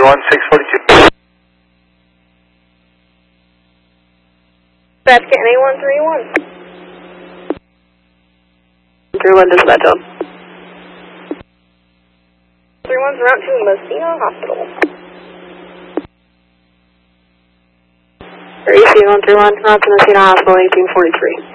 31, 642. That's getting A131. 31 dispatch on. 31's route to Messina Hospital. AC 131, route to Messina Hospital, 1843.